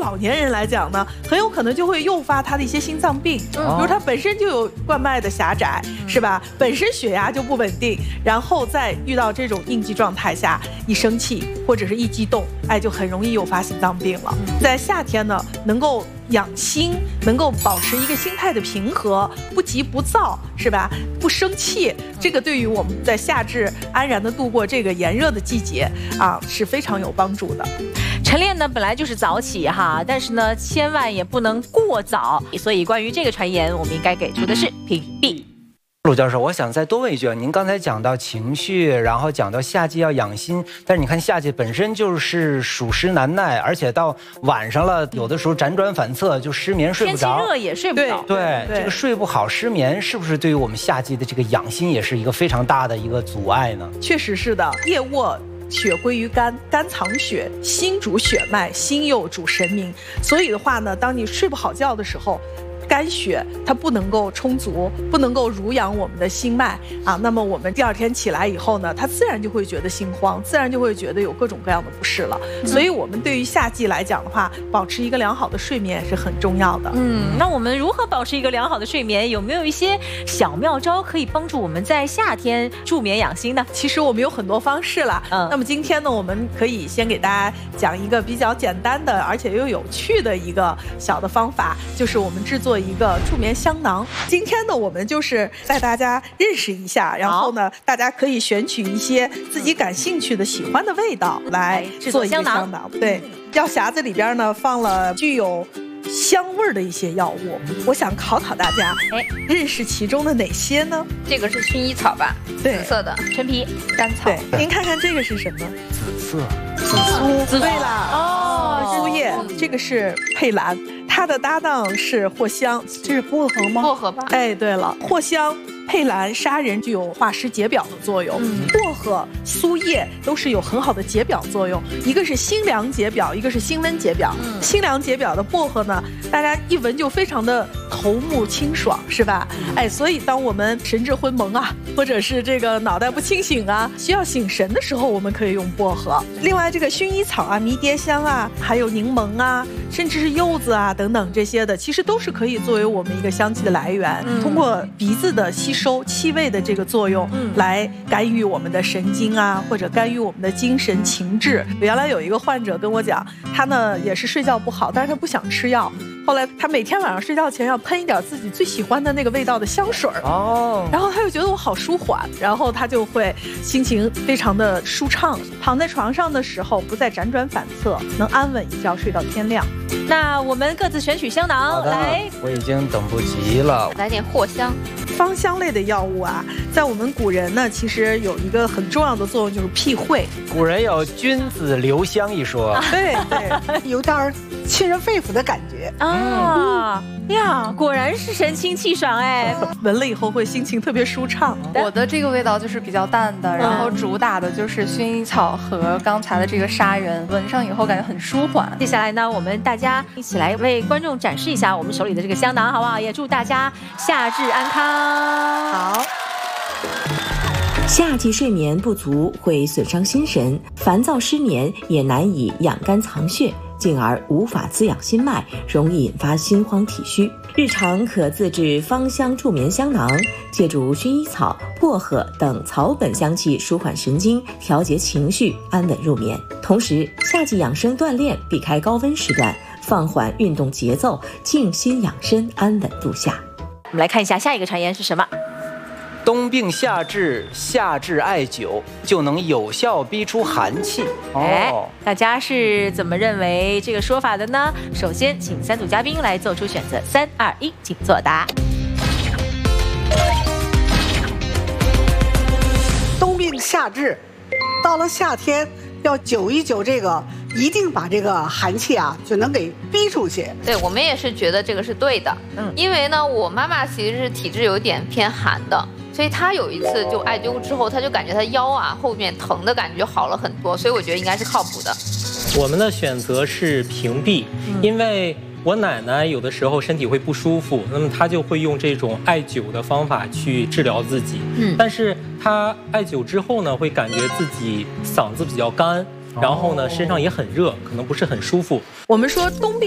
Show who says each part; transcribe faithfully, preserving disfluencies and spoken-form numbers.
Speaker 1: 老年人来讲呢，很有可能就会诱发他的一些心脏病，比如他本身就有冠脉的狭窄，是吧？本身血压就不稳定，然后再遇到这种应激状态下，一生气或者是一激动，哎，就很容易诱发心脏病了。在夏天呢，能够养心，能够保持一个心态的平和，不急不躁，是吧？不生气，这个对于我们在夏至安然的度过这个炎热的季节啊，是非常有帮助的。
Speaker 2: 晨练呢本来就是早起哈，但是呢千万也不能过早，所以关于这个传言，我们应该给出的是屏蔽。
Speaker 3: 陆教授，我想再多问一句啊，您刚才讲到情绪，然后讲到夏季要养心，但是你看夏季本身就是暑湿难耐，而且到晚上了，有的时候辗转反侧，就失眠睡不着，
Speaker 2: 天气热也睡不着。
Speaker 3: 对，对这个睡不好、失眠，是不是对于我们夏季的这个养心也是一个非常大的一个阻碍呢？
Speaker 1: 确实是的，夜卧。血归于肝，肝藏血，心主血脉，心又主神明。所以的话呢，当你睡不好觉的时候，肝血它不能够充足，不能够濡养我们的心脉啊，那么我们第二天起来以后呢，它自然就会觉得心慌，自然就会觉得有各种各样的不适了。所以我们对于夏季来讲的话，保持一个良好的睡眠是很重要的。
Speaker 2: 嗯，那我们如何保持一个良好的睡眠？有没有一些小妙招可以帮助我们在夏天助眠养心呢？
Speaker 1: 其实我们有很多方式了。嗯，那么今天呢，我们可以先给大家讲一个比较简单的，而且又有趣的一个小的方法，就是我们制作一个助眠香囊。今天呢，我们就是带大家认识一下，然后呢，大家可以选取一些自己感兴趣的、喜欢的味道来做一个香囊。对，药匣子里边呢放了具有香味儿的一些药物，我想考考大家，哎，认识其中的哪些呢？
Speaker 4: 这个是薰衣草吧？
Speaker 1: 对，
Speaker 4: 紫色的
Speaker 2: 陈皮、
Speaker 4: 甘草。
Speaker 1: 对，您看看这个是什么？
Speaker 3: 紫色，
Speaker 1: 紫苏。
Speaker 2: 紫苏。
Speaker 1: 对了，哦，苏叶，这个是佩兰。它的搭档是藿香，这是薄荷吗？
Speaker 4: 薄荷吧。
Speaker 1: 哎，对了，藿香、佩兰、砂仁具有化湿解表的作用，嗯、薄荷、苏叶都是有很好的解表作用，一个是辛凉解表，一个是辛温解表。嗯、辛凉解表的薄荷呢，大家一闻就非常的头目清爽，是吧？嗯、哎，所以当我们神志昏蒙啊，或者是这个脑袋不清醒啊，需要醒神的时候，我们可以用薄荷。另外，这个薰衣草啊、迷迭香啊，还有柠檬啊，甚至是柚子啊等等这些的，其实都是可以作为我们一个香气的来源，嗯、通过鼻子的吸收气味的这个作用，嗯、来干预我们的神经啊，或者干预我们的精神情志。原来有一个患者跟我讲，他呢也是睡觉不好，但是他不想吃药。后来他每天晚上睡觉前要喷一点自己最喜欢的那个味道的香水哦，然后他就觉得我好舒缓，然后他就会心情非常的舒畅，躺在床上的时候不再辗转反侧，能安稳一觉睡到天亮。
Speaker 2: 那我们各自选取香囊来，
Speaker 3: 我已经等不及了。
Speaker 4: 来点藿香。
Speaker 1: 芳香类的药物啊，在我们古人呢，其实有一个很重要的作用，就是辟秽。
Speaker 3: 古人有君子留香一说，
Speaker 1: 啊、对对，
Speaker 5: 有点沁人肺腑的感觉
Speaker 2: 啊、嗯、呀，果然是神清气爽哎，
Speaker 1: 闻了以后会心情特别舒畅。
Speaker 4: 我的这个味道就是比较淡的，然后主打的就是薰衣草和刚才的这个砂仁，闻上以后感觉很舒缓。
Speaker 2: 接下来呢，我们大家一起来为观众展示一下我们手里的这个香囊，好不好？也祝大家夏至安康。
Speaker 1: 好。
Speaker 6: 夏季睡眠不足会损伤心神，烦躁失眠也难以养肝藏血，进而无法滋养心脉，容易引发心慌体虚。日常可自制芳香助眠香囊，借助薰衣草、薄荷等草本香气舒缓神经，调节情绪，安稳入眠。同时，夏季养生锻炼，避开高温时段，放缓运动节奏，静心养身，安稳度夏。
Speaker 2: 我们来看一下下一个传言是什么。
Speaker 3: 冬病夏治，夏至艾灸就能有效逼出寒气。
Speaker 2: 哎，大家是怎么认为这个说法的呢？首先，请三组嘉宾来做出选择，三二一，请作答。
Speaker 5: 冬病夏治，到了夏天要灸一灸这个，一定把这个寒气啊就能给逼出去。
Speaker 4: 对，我们也是觉得这个是对的。嗯，因为呢，我妈妈其实是体质有点偏寒的。所以他有一次就艾灸之后，他就感觉他腰啊后面疼的感觉好了很多，所以我觉得应该是靠谱的。
Speaker 7: 我们的选择是屏蔽，因为我奶奶有的时候身体会不舒服，那么她就会用这种艾灸的方法去治疗自己。嗯，但是她艾灸之后呢，会感觉自己嗓子比较干，然后呢身上也很热，可能不是很舒服。
Speaker 1: 我们说冬病